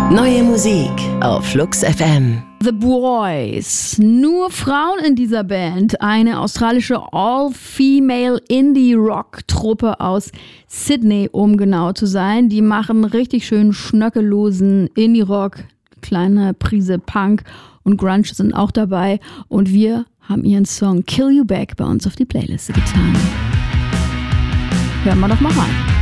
Neue Musik auf Flux FM. The Boys. Nur Frauen in dieser Band. Eine australische All-Female Indie-Rock-Truppe aus Sydney, um genau zu sein. Die machen richtig schön schnörkellosen Indie-Rock. Kleine Prise Punk und Grunge sind auch dabei. Und wir haben ihren Song Kill You Back bei uns auf die Playliste getan. Hören wir doch mal rein.